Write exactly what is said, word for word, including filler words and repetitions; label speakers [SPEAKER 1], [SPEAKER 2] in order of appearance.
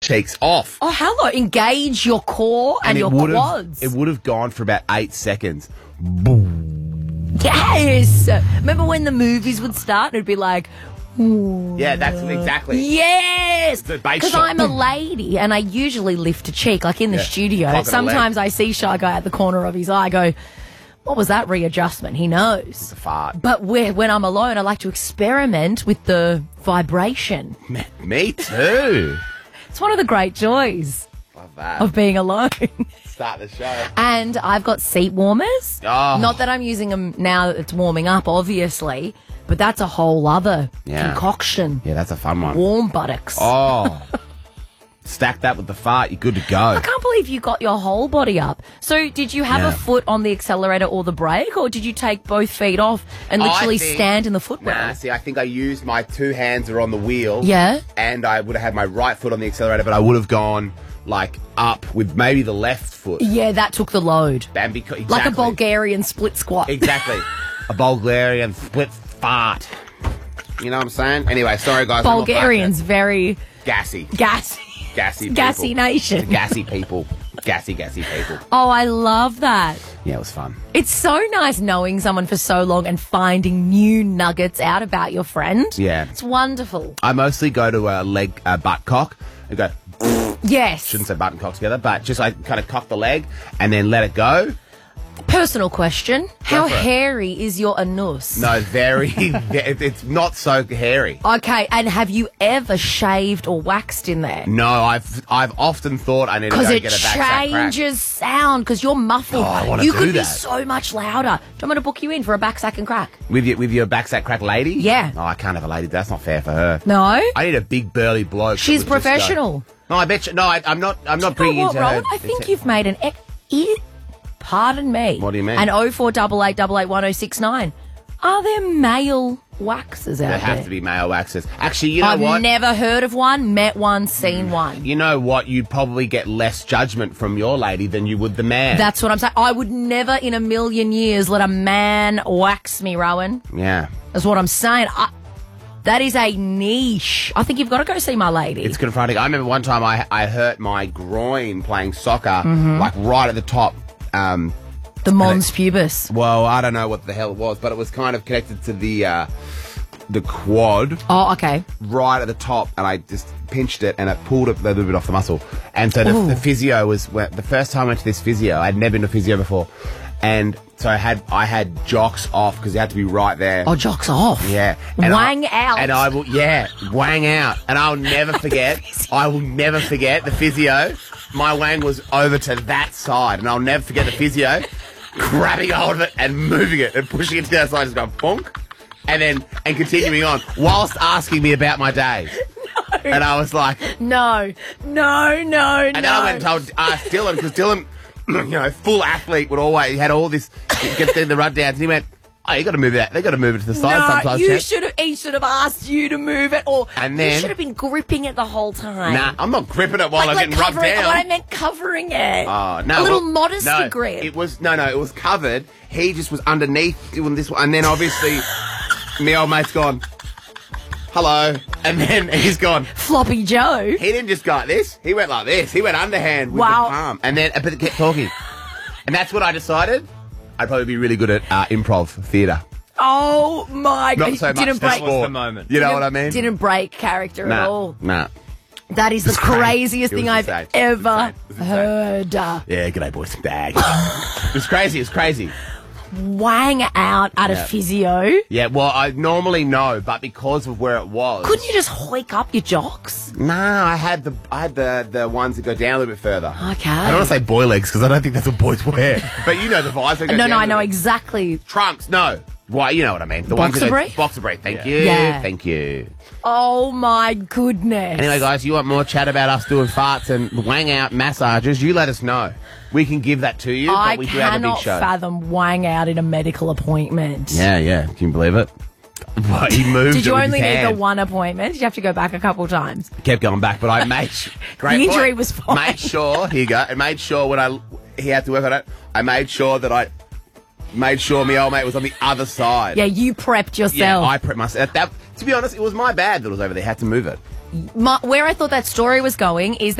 [SPEAKER 1] cheeks off.
[SPEAKER 2] Oh, hello. Engage your core and,
[SPEAKER 1] it
[SPEAKER 2] your
[SPEAKER 1] would've-
[SPEAKER 2] quads.
[SPEAKER 1] It would have gone for about eight seconds. Boom.
[SPEAKER 2] Yes. Remember when the movies would start and it'd be like,
[SPEAKER 1] Yeah, that's exactly.
[SPEAKER 2] yes.
[SPEAKER 1] The bass
[SPEAKER 2] Because
[SPEAKER 1] shot.
[SPEAKER 2] I'm a lady and I usually lift a cheek, like in the
[SPEAKER 1] Yeah.
[SPEAKER 2] studio.
[SPEAKER 1] Cock and a
[SPEAKER 2] Sometimes I see Shy Guy at the corner of his eye, I go, what was that readjustment? He knows.
[SPEAKER 1] It's a fart.
[SPEAKER 2] But where, when I'm alone, I like to experiment with the vibration.
[SPEAKER 1] Me, me too.
[SPEAKER 2] It's one of the great joys
[SPEAKER 1] Love that.
[SPEAKER 2] of being alone.
[SPEAKER 1] Start the show.
[SPEAKER 2] And I've got seat warmers.
[SPEAKER 1] Oh.
[SPEAKER 2] Not that I'm using them now that it's warming up, obviously, but that's a whole other
[SPEAKER 1] Yeah.
[SPEAKER 2] concoction.
[SPEAKER 1] Yeah, that's a fun one.
[SPEAKER 2] Warm buttocks.
[SPEAKER 1] Oh. Stack that with the fart, you're good to go.
[SPEAKER 2] I can't believe you got your whole body up. So did you have
[SPEAKER 1] Yeah.
[SPEAKER 2] a foot on the accelerator or the brake, or did you take both feet off and literally
[SPEAKER 1] I think-
[SPEAKER 2] stand in the footwell?
[SPEAKER 1] Nah, see, I think I used my two hands are on the wheel.
[SPEAKER 2] Yeah.
[SPEAKER 1] And I would have had my right foot on the accelerator, but I would have gone, like, up with maybe the left foot.
[SPEAKER 2] Yeah, that took the load.
[SPEAKER 1] And beca- exactly.
[SPEAKER 2] Like a Bulgarian split squat.
[SPEAKER 1] Exactly. A Bulgarian split fart. You know what I'm saying? Anyway, sorry, guys. I'm not
[SPEAKER 2] Bulgarians, very
[SPEAKER 1] fucking gassy.
[SPEAKER 2] gassy.
[SPEAKER 1] Gassy people.
[SPEAKER 2] Gassy nation.
[SPEAKER 1] Gassy people. Gassy, gassy people.
[SPEAKER 2] Oh, I love that.
[SPEAKER 1] Yeah, it was fun.
[SPEAKER 2] It's so nice knowing someone for so long and finding new nuggets out about your friend.
[SPEAKER 1] Yeah.
[SPEAKER 2] It's wonderful.
[SPEAKER 1] I mostly go to a leg, a butt cock, and go,
[SPEAKER 2] Yes.
[SPEAKER 1] shouldn't say butt and cock together, but just like kind of cock the leg and then let it go.
[SPEAKER 2] Personal question. How
[SPEAKER 1] for it.
[SPEAKER 2] hairy is your anus?
[SPEAKER 1] No, very, it- it's not so hairy.
[SPEAKER 2] Okay, and have you ever shaved or waxed in there?
[SPEAKER 1] No, I've I've often thought I need to
[SPEAKER 2] Because
[SPEAKER 1] go
[SPEAKER 2] it
[SPEAKER 1] get a backside crack.
[SPEAKER 2] changes sound, because you're muffled.
[SPEAKER 1] Oh, I wanna
[SPEAKER 2] you
[SPEAKER 1] do
[SPEAKER 2] could be
[SPEAKER 1] that.
[SPEAKER 2] so much louder. Do you want me to book you in for a back sack and crack?
[SPEAKER 1] With your, with your backsack crack lady?
[SPEAKER 2] Yeah.
[SPEAKER 1] Oh, I can't have a lady. That's not fair for her.
[SPEAKER 2] No?
[SPEAKER 1] I need a big burly bloke. that
[SPEAKER 2] She's
[SPEAKER 1] would just go-
[SPEAKER 2] professional.
[SPEAKER 1] No, I bet you. No, I, I'm not. I'm not
[SPEAKER 2] Do you
[SPEAKER 1] bringing
[SPEAKER 2] know what,
[SPEAKER 1] into her.
[SPEAKER 2] Rowan? I think you've made an... Ec- e- Pardon me.
[SPEAKER 1] What do you mean?
[SPEAKER 2] And oh four eight eight eight eight one oh six nine. Are there male waxes out
[SPEAKER 1] There
[SPEAKER 2] there?
[SPEAKER 1] have to be male waxes. Actually, you know
[SPEAKER 2] I've
[SPEAKER 1] what?
[SPEAKER 2] never heard of one, met one, seen one.
[SPEAKER 1] You know what? You'd probably get less judgment from your lady than you would the man.
[SPEAKER 2] That's what I'm saying. I would never in a million years let a man wax me, Rowan.
[SPEAKER 1] yeah.
[SPEAKER 2] That's what I'm saying. I, that is a niche. I think you've got to go see my lady.
[SPEAKER 1] It's confronting. I remember one time I I hurt my groin playing soccer,
[SPEAKER 2] Mm-hmm.
[SPEAKER 1] like right at the top. Um,
[SPEAKER 2] the mons pubis.
[SPEAKER 1] well, I don't know what the hell it was, but it was kind of connected to the uh, the quad.
[SPEAKER 2] Oh, okay.
[SPEAKER 1] Right at the top, and I just pinched it, and it pulled a little bit off the muscle. And so the,
[SPEAKER 2] Ooh.
[SPEAKER 1] the physio was well, the first time I went to this physio. I'd never been to physio before, and so I had I had jocks off because it had to be right there.
[SPEAKER 2] Oh, jocks off.
[SPEAKER 1] Yeah, and
[SPEAKER 2] Wang
[SPEAKER 1] I,
[SPEAKER 2] out.
[SPEAKER 1] and I will. Yeah, wang out, and I'll never forget. I will never forget the physio. My wang was over to that side, and I'll never forget the physio grabbing hold of it and moving it and pushing it to the other side, just going bonk, and then and continuing on whilst asking me about my day. No. And I was like,
[SPEAKER 2] No, no, no,
[SPEAKER 1] and then I went and told asked Dylan because Dylan, you know, full athlete would always he had all this get the rundowns, and he went, "Oh, you got to move that. They got to move it to the side
[SPEAKER 2] No,
[SPEAKER 1] sometimes."
[SPEAKER 2] you
[SPEAKER 1] champ."
[SPEAKER 2] should have. He should have asked you to move it, or
[SPEAKER 1] And
[SPEAKER 2] you
[SPEAKER 1] then-
[SPEAKER 2] should have been gripping it the whole time.
[SPEAKER 1] Nah, I'm not gripping it while
[SPEAKER 2] like,
[SPEAKER 1] I'm
[SPEAKER 2] like
[SPEAKER 1] getting rubbed
[SPEAKER 2] covering,
[SPEAKER 1] down.
[SPEAKER 2] What I meant covering it.
[SPEAKER 1] Oh, no.
[SPEAKER 2] a little
[SPEAKER 1] well,
[SPEAKER 2] modesty
[SPEAKER 1] no,
[SPEAKER 2] grip.
[SPEAKER 1] It was no, no. It was covered. He just was underneath doing this one, and then obviously, my old mate's gone. Hello, and then he's gone.
[SPEAKER 2] Floppy Joe.
[SPEAKER 1] He didn't just go like this. He went like this. He went underhand with
[SPEAKER 2] Wow.
[SPEAKER 1] the palm, and then but it kept talking. And that's what I decided. I'd probably be really good at uh, improv theatre.
[SPEAKER 2] Oh my god!
[SPEAKER 1] Not so much
[SPEAKER 2] Didn't
[SPEAKER 1] the
[SPEAKER 2] break.
[SPEAKER 1] sport.
[SPEAKER 3] the moment.
[SPEAKER 1] You know what I mean?
[SPEAKER 2] Didn't break character at
[SPEAKER 1] Nah,
[SPEAKER 2] all.
[SPEAKER 1] nah.
[SPEAKER 2] That is the
[SPEAKER 1] It's great.
[SPEAKER 2] craziest
[SPEAKER 1] It was
[SPEAKER 2] thing I've
[SPEAKER 1] insane.
[SPEAKER 2] ever
[SPEAKER 1] It was insane.
[SPEAKER 2] heard. Uh,
[SPEAKER 1] Yeah, g'day boys, bag. It was crazy. It was crazy.
[SPEAKER 2] wang out at
[SPEAKER 1] Yeah.
[SPEAKER 2] a physio.
[SPEAKER 1] Yeah, well, I normally know, but because of where it was,
[SPEAKER 2] Couldn't you just hoik up your jocks?
[SPEAKER 1] Nah, I had the I had the the ones that go down a little bit further.
[SPEAKER 2] Okay.
[SPEAKER 1] I don't want to say boy legs because I don't think that's what boys wear. But you know the vibes. That go
[SPEAKER 2] No,
[SPEAKER 1] down
[SPEAKER 2] no,
[SPEAKER 1] a
[SPEAKER 2] I know
[SPEAKER 1] little bit.
[SPEAKER 2] exactly.
[SPEAKER 1] Trunks, no. Why? You know what I mean. The ones
[SPEAKER 2] Boxer
[SPEAKER 1] that go-
[SPEAKER 2] brief?
[SPEAKER 1] Boxer brief. Thank
[SPEAKER 3] Yeah.
[SPEAKER 1] you.
[SPEAKER 2] Yeah.
[SPEAKER 1] Thank you.
[SPEAKER 2] Oh my goodness.
[SPEAKER 1] Anyway, guys, you want more chat about us doing farts and wang out massages? You let us know. We can give that to you.
[SPEAKER 2] I
[SPEAKER 1] but we do have a big
[SPEAKER 2] cannot
[SPEAKER 1] show.
[SPEAKER 2] fathom wang out in a medical appointment.
[SPEAKER 1] Yeah, yeah. Can you believe it? What, he moved.
[SPEAKER 2] Did you
[SPEAKER 1] it with
[SPEAKER 2] only
[SPEAKER 1] his
[SPEAKER 2] need
[SPEAKER 1] hand.
[SPEAKER 2] the one appointment? Did you have to go back a couple times?
[SPEAKER 1] Kept going back, but I made sh- great
[SPEAKER 2] The injury
[SPEAKER 1] point.
[SPEAKER 2] was fine.
[SPEAKER 1] Made sure here you go. I made sure when I he had to work on it. I made sure that I made sure my old mate was on the other side.
[SPEAKER 2] Yeah, you prepped
[SPEAKER 1] Yeah,
[SPEAKER 2] yourself.
[SPEAKER 1] I prepped myself. That, to be honest, it was my bad that was over there. Had to move it.
[SPEAKER 2] My, where I thought that story was going is that